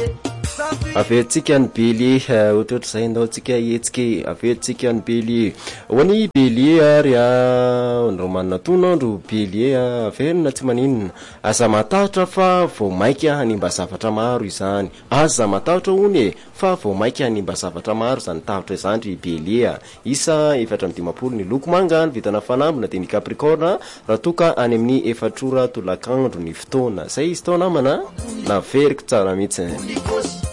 Avertsika ny Bélier ohatrohatr'izay ndao tsika etsika avertsika ny Bélier hoany Bélier ary ndro manana tonandro Bélier averina tsy maninona aza matahotra fa vao maika hanimba zavatra maro izany aza matahotra hony fa vao maika hanimba zavatra maro izany tahotra izany Bélier isa 4 ny loko manga ny vitana fanambina dia ny Capricorne raha toka any amin'ny efatrora tolakandro ny fotoana zay izy tao namana naveriko tsara mihitsy